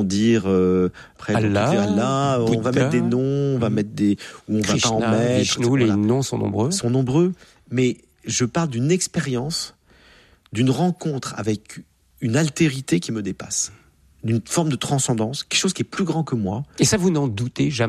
dire après Allah, on va mettre des noms, on va mettre des ou on Krishna, va pas en mettre. Vishnu, les noms sont nombreux. Mais je parle d'une expérience, d'une rencontre avec une altérité qui me dépasse, d'une forme de transcendance, quelque chose qui est plus grand que moi. Et ça, vous n'en doutez jamais ?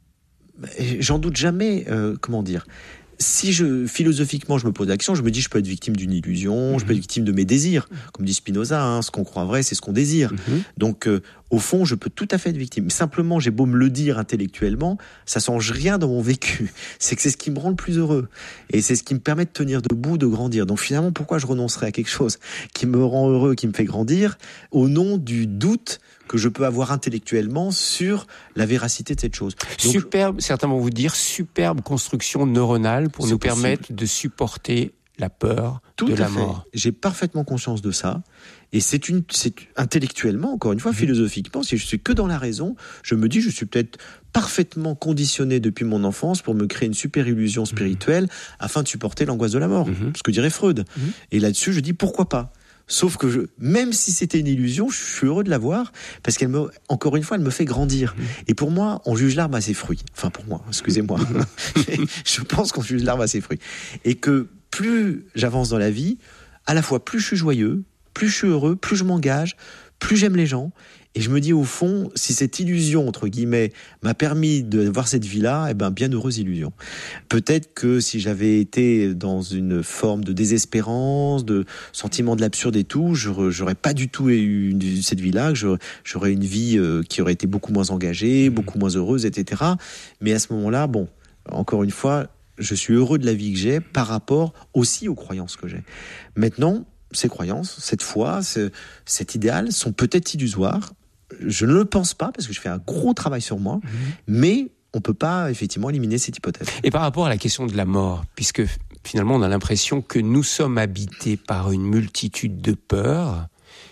J'en doute jamais. Comment dire ? Si philosophiquement je me pose la question, je me dis je peux être victime d'une illusion, je peux être victime de mes désirs, comme dit Spinoza, ce qu'on croit vrai, c'est ce qu'on désire. Donc au fond, je peux tout à fait être victime. Simplement, j'ai beau me le dire intellectuellement, ça change rien dans mon vécu. C'est que c'est ce qui me rend le plus heureux, et c'est ce qui me permet de tenir debout, de grandir. Donc finalement, pourquoi je renoncerais à quelque chose qui me rend heureux, qui me fait grandir, au nom du doute que je peux avoir intellectuellement sur la véracité de cette chose. Donc, superbe, certains vont vous dire, superbe construction neuronale pour nous permettre de supporter la peur de la mort. J'ai parfaitement conscience de ça. Et c'est intellectuellement, encore une fois, philosophiquement, si je suis que dans la raison, je me dis, je suis peut-être parfaitement conditionné depuis mon enfance pour me créer une super illusion spirituelle afin de supporter l'angoisse de la mort. Ce que dirait Freud. Et là-dessus, je dis, pourquoi pas ? Sauf que même si c'était une illusion, je suis heureux de la voir parce encore une fois, elle me fait grandir. Et pour moi, on juge l'arbre à ses fruits. Enfin, pour moi, excusez-moi. Je pense qu'on juge l'arbre à ses fruits. Et que plus j'avance dans la vie, à la fois plus je suis joyeux, plus je suis heureux, plus je m'engage, plus j'aime les gens. Et je me dis, au fond, si cette illusion, entre guillemets, m'a permis de voir cette vie-là, bien heureuse illusion. Peut-être que si j'avais été dans une forme de désespérance, de sentiment de l'absurde et tout, j'aurais pas du tout eu cette vie-là, j'aurais une vie qui aurait été beaucoup moins engagée, beaucoup moins heureuse, etc. Mais à ce moment-là, encore une fois, je suis heureux de la vie que j'ai par rapport aussi aux croyances que j'ai. Maintenant, ces croyances, cette foi, cet idéal sont peut-être illusoires. Je ne le pense pas parce que je fais un gros travail sur moi, mais on ne peut pas effectivement éliminer cette hypothèse. Et par rapport à la question de la mort, puisque finalement on a l'impression que nous sommes habités par une multitude de peurs,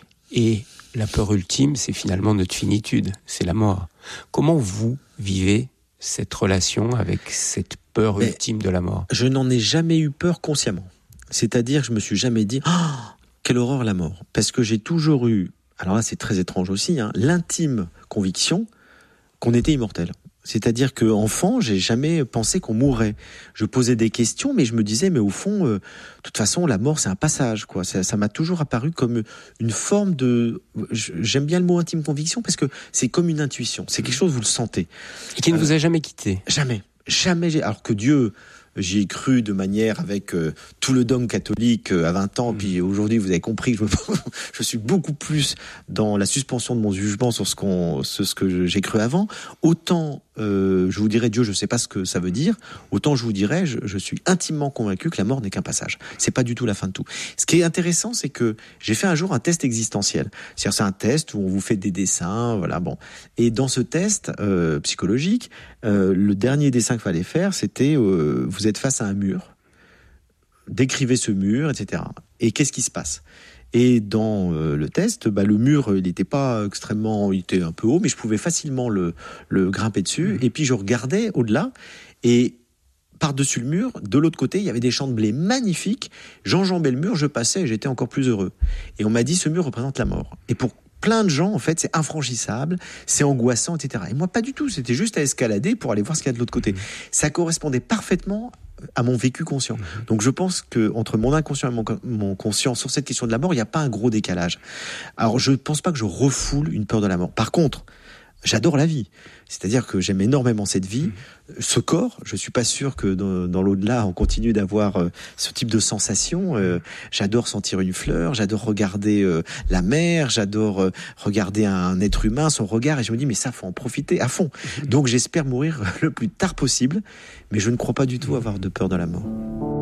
et la peur ultime, c'est finalement notre finitude, c'est la mort. Comment vous vivez cette relation avec cette peur ultime de la mort ? Je n'en ai jamais eu peur consciemment. C'est-à-dire, je me suis jamais dit quelle horreur la mort, parce que j'ai toujours eu, alors là c'est très étrange aussi, l'intime conviction qu'on était immortel. C'est-à-dire qu'enfant, j'ai jamais pensé qu'on mourrait. Je posais des questions, mais je me disais, mais au fond, de toute façon, la mort c'est un passage, quoi. Ça m'a toujours apparu comme une forme de, j'aime bien le mot intime conviction parce que c'est comme une intuition. C'est quelque chose, vous le sentez. Et qui ne vous a jamais quitté. Jamais. Alors que Dieu, j'y ai cru de manière avec tout le dogme catholique à 20 ans, puis aujourd'hui vous avez compris que je suis beaucoup plus dans la suspension de mon jugement sur ce que j'ai cru avant. Autant je vous dirais Dieu, je ne sais pas ce que ça veut dire, autant je vous dirais, je suis intimement convaincu que la mort n'est qu'un passage. C'est pas du tout la fin de tout. Ce qui est intéressant, c'est que j'ai fait un jour un test existentiel. C'est-à-dire, c'est un test où on vous fait des dessins, voilà, bon. Et dans ce test psychologique, le dernier dessin qu'il fallait faire, c'était vous êtes face à un mur, décrivez ce mur, etc. Et qu'est-ce qui se passe ? Et dans le test, le mur, il était un peu haut, mais je pouvais facilement le grimper dessus. Et puis je regardais au-delà, et par-dessus le mur, de l'autre côté, il y avait des champs de blé magnifiques. J'enjambais le mur, je passais, et j'étais encore plus heureux. Et on m'a dit, ce mur représente la mort. Et pour plein de gens, en fait, c'est infranchissable, c'est angoissant, etc. Et moi, pas du tout. C'était juste à escalader pour aller voir ce qu'il y a de l'autre côté. Ça correspondait parfaitement à mon vécu conscient. Donc je pense que entre mon inconscient et mon conscient sur cette question de la mort, il n'y a pas un gros décalage. Alors je ne pense pas que je refoule une peur de la mort. Par contre, j'adore la vie. C'est-à-dire que j'aime énormément cette vie. Ce corps, je suis pas sûr que dans l'au-delà, on continue d'avoir ce type de sensation. J'adore sentir une fleur, j'adore regarder la mer, j'adore regarder un être humain, son regard, et je me dis, mais ça, faut en profiter à fond. Donc j'espère mourir le plus tard possible, mais je ne crois pas du tout avoir de peur de la mort.